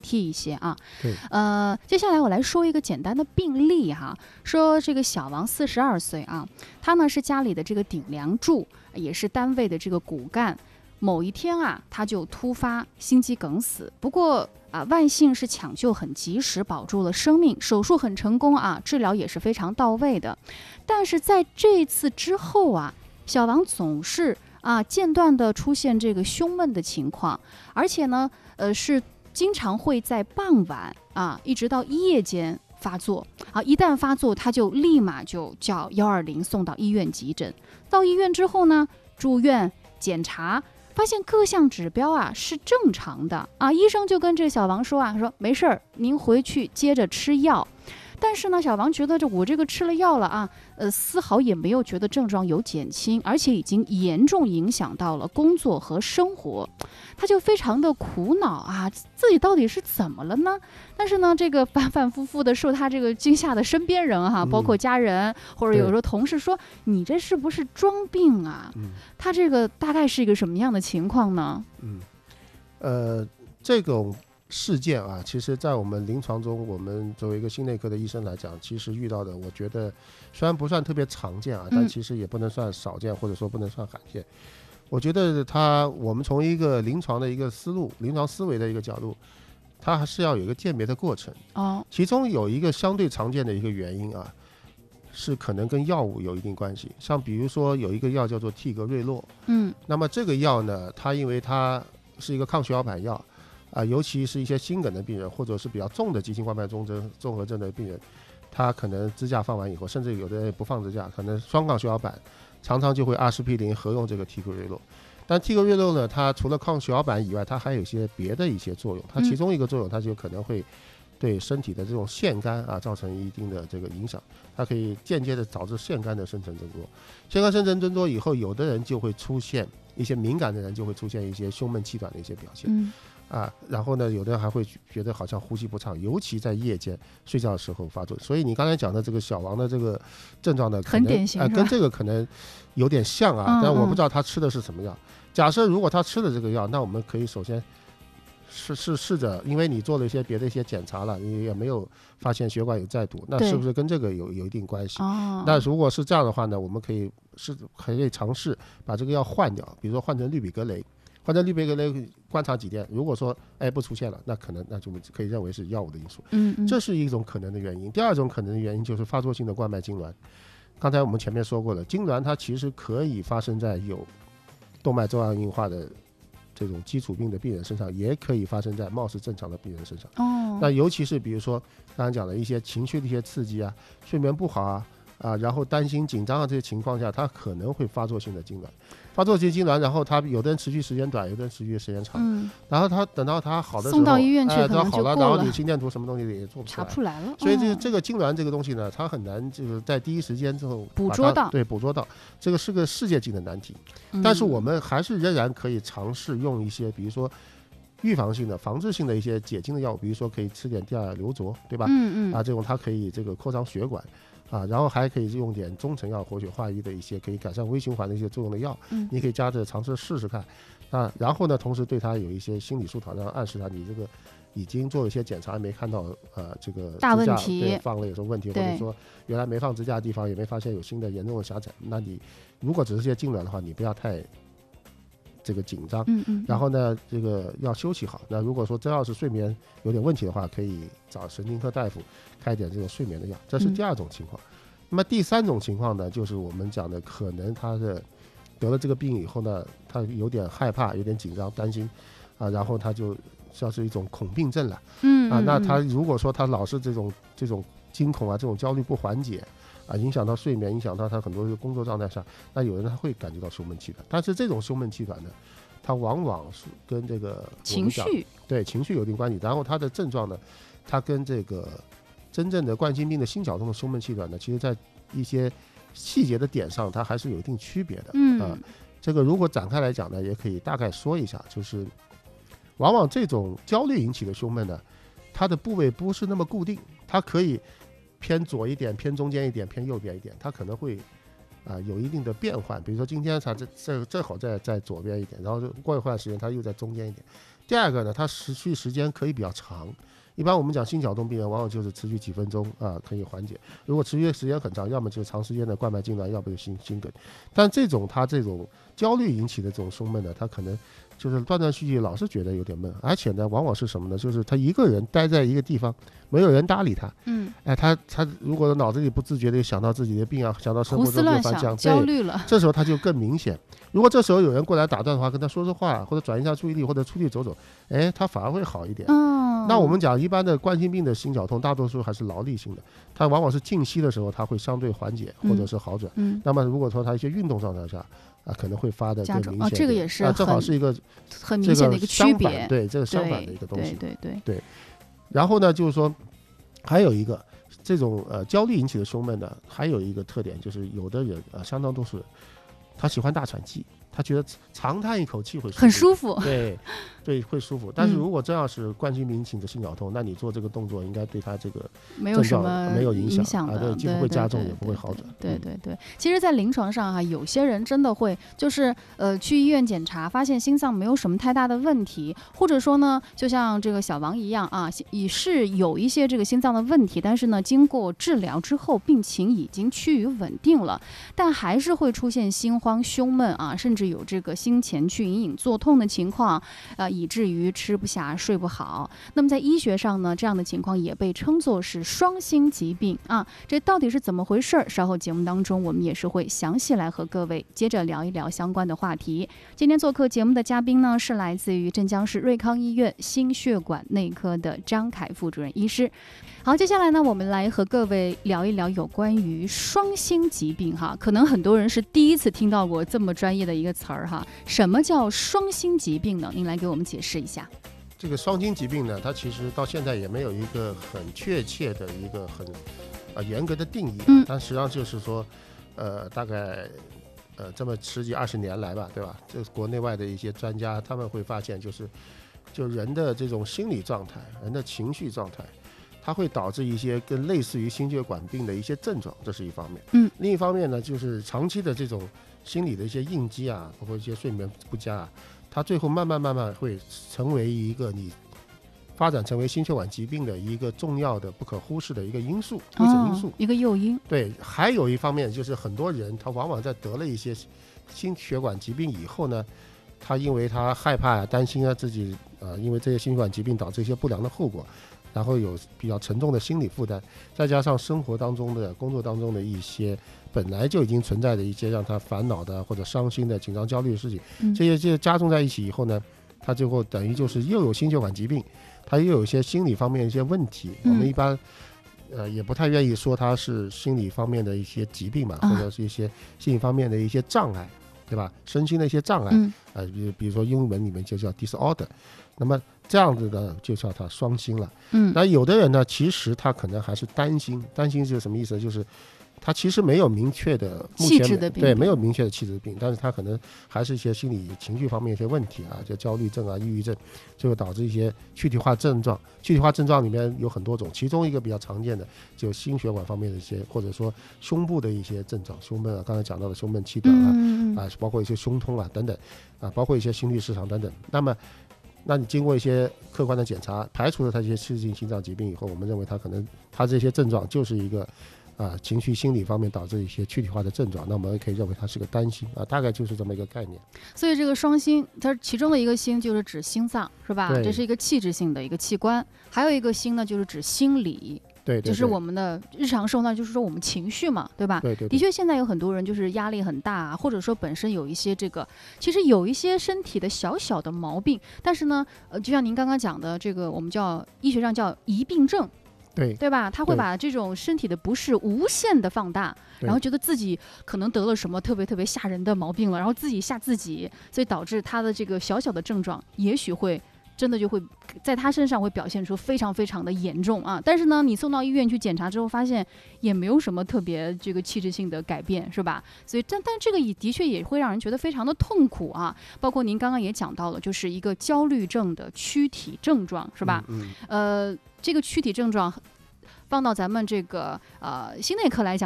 惕一些啊。 对， 接下来我来说一个简单的病例哈，说这个小王42岁啊，他呢是家里的这个顶梁柱，也是单位的这个骨干。某一天啊，他就突发心肌梗死，不过万幸是抢救很及时，保住了生命，手术很成功啊，治疗也是非常到位的。但是在这次之后啊，小王总是间断的出现这个胸闷的情况，而且呢，是经常会在傍晚一直到夜间发作一旦发作，他就立马就叫120送到医院急诊。到医院之后呢，住院检查。发现各项指标是正常的医生就跟这个小王说说没事儿，您回去接着吃药。但是呢，小王觉得我这个吃了药了丝毫也没有觉得症状有减轻，而且已经严重影响到了工作和生活，他就非常的苦恼自己到底是怎么了呢？但是呢，这个反反复复的受他这个惊吓的身边人包括家人或者有时候同事说你这是不是装病他这个大概是一个什么样的情况呢？ 这种事件其实在我们临床中，我们作为一个心内科的医生来讲，其实遇到的我觉得虽然不算特别常见但其实也不能算少见，或者说不能算罕见。我觉得我们从一个临床的一个思路，临床思维的一个角度，它还是要有一个鉴别的过程其中有一个相对常见的一个原因是可能跟药物有一定关系。像比如说有一个药叫做替格瑞洛那么这个药呢，它因为它是一个抗血小板药尤其是一些心梗的病人，或者是比较重的急性冠脉综合症的病人，他可能支架放完以后，甚至有的人不放支架，可能双抗血小板，常常就会阿司匹林合用这个替格瑞洛。但替格瑞洛呢，它除了抗血小板以外，它还有一些别的一些作用。它其中一个作用，它就可能会对身体的这种腺苷造成一定的这个影响，它可以间接的导致腺苷的生成增多。腺苷生成增多以后，有的人就会出现一些敏感的人就会出现一些胸闷气短的一些表现然后呢，有的人还会觉得好像呼吸不畅，尤其在夜间睡觉的时候发作。所以你刚才讲的这个小王的这个症状呢， 很典型跟这个可能有点像但我不知道他吃的是什么药。假设如果他吃的这个药，那我们可以首先试着，因为你做了一些别的一些检查了，你也没有发现血管有再堵，那是不是跟这个有一定关系？那如果是这样的话呢，我们可以尝试把这个药换掉，比如说换成氯吡格雷。换成氯吡格雷观察几天，如果说不出现了，那就可以认为是药物的因素。这是一种可能的原因。第二种可能的原因就是发作性的冠脉痉挛。刚才我们前面说过了，痉挛它其实可以发生在有动脉粥样硬化的这种基础病的病人身上，也可以发生在貌似正常的病人身上。那尤其是比如说刚才讲的一些情绪的一些刺激睡眠不好然后担心紧张这些情况下，它可能会发作性的痉挛。发作性痉挛，然后他有的人持续时间短，有的人持续时间长然后他等到他好的时候送到医院去可能就好了， 过然后你心电图什么东西也做不查不出来了。 所以这个痉挛这个东西呢，它很难就是在第一时间之后捕捉到， 这个是个世界性的难题。但是我们还是仍然可以尝试用一些比如说预防性的防治性的一些解痉的药物，比如说可以吃点地尔硫唑，对吧这种它可以这个扩张血管然后还可以用点中成药活血化瘀的一些可以改善微循环的一些作用的药你可以加着尝试试试看然后呢，同时对他有一些心理疏导，让暗示他你这个已经做了一些检查，没看到这个大问题对放了有什么问题，或者说原来没放支架的地方也没发现有新的严重的狭窄，那你如果只是些痉挛的话，你不要太这个紧张然后呢这个要休息好。那如果说真要是睡眠有点问题的话，可以找神经科大夫开点这种睡眠的药，这是第二种情况那么第三种情况呢，就是我们讲的可能他的得了这个病以后呢，他有点害怕，有点紧张担心然后他就像是一种恐病症了那他如果说他老是这种惊恐这种焦虑不缓解影响到睡眠，影响到他很多的工作状态上，那有人他会感觉到胸闷气短。但是这种胸闷气短呢，它往往是跟这个情绪有一定关系。然后它的症状呢，它跟这个真正的冠心病的心绞痛的胸闷气短呢，其实在一些细节的点上，它还是有一定区别的这个如果展开来讲呢，也可以大概说一下，就是往往这种焦虑引起的胸闷呢，它的部位不是那么固定，它可以偏左一点，偏中间一点，偏右边一点，它可能会有一定的变换。比如说今天它正好在左边一点，然后过一段时间它又在中间一点， 第二个呢，它持续时间可以比较长。一般我们讲心绞痛病人，往往就是持续几分钟啊，可以缓解。如果持续时间很长，要么就是长时间的冠脉痉挛，要不就心梗。但它这种焦虑引起的这种胸闷呢，它可能就是断断续续，老是觉得有点闷，而且呢，往往是什么呢？就是他一个人待在一个地方，没有人搭理他。他如果脑子里不自觉的想到自己的病啊，想到生活中就犯这样， 焦虑了， 这时候他就更明显。如果这时候有人过来打断的话，跟他说说话，或者转移一下注意力，或者出去走走，他反而会好一点。那我们讲一般的冠心病的心绞痛，大多数还是劳力性的，它往往是静息的时候，它会相对缓解或者是好转。那么如果说它一些运动状态下可能会发的更明显。 这个也是正好是一个很明显的一个区别。 对，这个相反的一个东西。 对。 然后呢，就是说还有一个这种焦虑引起的胸闷呢，还有一个特点就是有的人相当多数人他喜欢大喘气。他觉得长叹一口气会很舒服， 对，会舒服。但是如果真要是冠心病引起的心绞痛，那你做这个动作应该对他这个没有什么没有影响的， 对，既不会加重，也不会好转。 对。其实，在临床上有些人真的会就是去医院检查，发现心脏没有什么太大的问题，或者说呢，就像这个小王一样也是有一些这个心脏的问题，但是呢，经过治疗之后，病情已经趋于稳定了，但还是会出现心慌、胸闷甚至有这个心前区隐隐作痛的情况，以至于吃不下、睡不好。那么在医学上呢，这样的情况也被称作是双心疾病这到底是怎么回事？稍后节目当中我们也是会详细来和各位接着聊一聊相关的话题。今天做客节目的嘉宾呢，是来自于镇江市瑞康医院心血管内科的张凯副主任医师。好，接下来呢，我们来和各位聊一聊有关于双心疾病可能很多人是第一次听到过这么专业的一个词儿什么叫双心疾病呢？您来给我们解释一下。 这个双心疾病呢，它其实到现在也没有一个很确切的一个很严格的定义，但实际上就是说大概这么10几20年来吧，对吧？这国内外的一些专家他们会发现，就人的这种心理状态、人的情绪状态，它会导致一些更类似于心血管病的一些症状，这是一方面。另一方面呢，就是长期的这种心理的一些应激包括一些睡眠不佳它最后慢慢会成为一个你发展成为心血管疾病的一个重要的不可忽视的一个因素，危险因素， 一个诱因。 对，还有一方面就是很多人他往往在得了一些心血管疾病以后呢，他因为他害怕担心自己因为这些心血管疾病导致一些不良的后果，然后有比较沉重的心理负担，再加上生活当中的工作当中的一些本来就已经存在的一些让他烦恼的或者伤心的紧张焦虑的事情，这些加重在一起以后呢，他最后等于就是又有心血管疾病，他又有一些心理方面的一些问题。我们一般也不太愿意说他是心理方面的一些疾病嘛，或者是一些心理方面的一些障碍，对吧？身心的一些障碍比如说英文里面就叫 disorder， 那么这样子呢就叫他双心了。那有的人呢，其实他可能还是担心是什么意思？就是他其实没有明确的气质的病， 对，没有明确的气质的病，但是他可能还是一些心理情绪方面一些问题就焦虑症抑郁症，就会导致一些躯体化症状。躯体化症状里面有很多种，其中一个比较常见的就心血管方面的一些，或者说胸部的一些症状，胸闷刚才讲到的胸闷气短包括一些胸痛等等包括一些心律失常等等。那你经过一些客观的检查，排除了他一些器质性心脏疾病以后，我们认为他这些症状就是一个情绪心理方面导致一些躯体化的症状，那我们可以认为它是个单心大概就是这么一个概念。 所以这个双心，它其中的一个心就是指心脏，是吧？这是一个气质性的一个器官。还有一个心呢，就是指心理。 对， 就是我们的日常生活，就是说我们情绪嘛，对吧？ 对。 的确，现在有很多人就是压力很大或者说本身有一些其实有一些身体的小小的毛病，但是呢，就像您刚刚讲的这个，我们医学上叫疑病症。对吧？他会把这种身体的不适无限的放大，然后觉得自己可能得了什么特别特别吓人的毛病了，然后自己吓自己，所以导致他的这个小小的症状，也许会真的就会在他身上会表现出非常非常的严重但是呢，你送到医院去检查之后，发现也没有什么特别这个气质性的改变，是吧？所以但这个也的确也会让人觉得非常的痛苦包括您刚刚也讲到了，就是一个焦虑症的躯体症状，是吧？这个躯体症状放到咱们这个心内科来讲